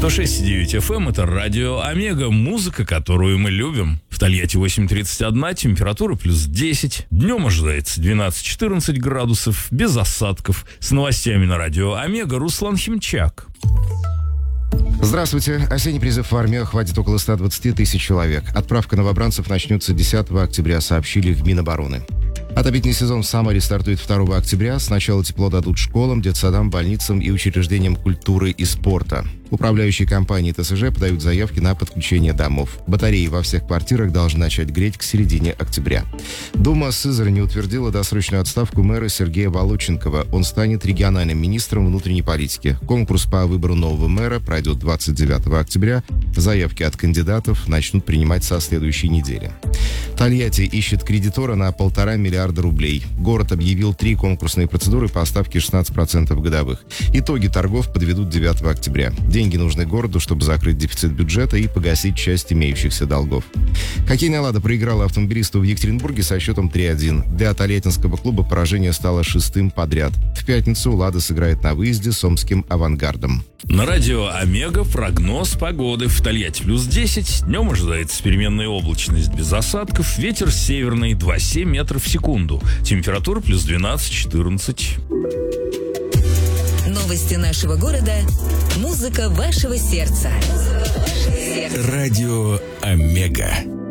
106,9 FM — это радио Омега, музыка, которую мы любим. В Тольятти 8:31, температура плюс 10. Днем ожидается 12-14 градусов, без осадков. С новостями на радио Омега Руслан Химчак. Здравствуйте. Осенний призыв в армию охватит около 120 тысяч человек. Отправка новобранцев начнется 10 октября, сообщили в Минобороны. Отопительный сезон в Самаре стартует 2 октября. Сначала тепло дадут школам, детсадам, больницам и учреждениям культуры и спорта. Управляющие компании ТСЖ подают заявки на подключение домов. Батареи во всех квартирах должны начать греть к середине октября. Дума Сызрани утвердила досрочную отставку мэра Сергея Волоченкова. Он станет региональным министром внутренней политики. Конкурс по выбору нового мэра пройдет 29 октября. Заявки от кандидатов начнут принимать со следующей недели. Тольятти ищет кредитора на 1,5 миллиарда рублей. Город объявил 3 конкурсные процедуры по ставке 16% годовых. Итоги торгов подведут 9 октября. Деньги нужны городу, чтобы закрыть дефицит бюджета и погасить часть имеющихся долгов. Хоккейная «Лада» проиграла автомобилисту в Екатеринбурге со счетом 3-1. Для тольяттинского клуба поражение стало 6-м подряд. В пятницу «Лада» сыграет на выезде с омским «Авангардом». На радио Омега прогноз погоды. В Тольятти плюс 10. Днем ожидается переменная облачность без осадков. Ветер северный 2,7 метров в секунду. Температура плюс 12-14. Новости нашего города. Музыка вашего сердца. Радио Омега.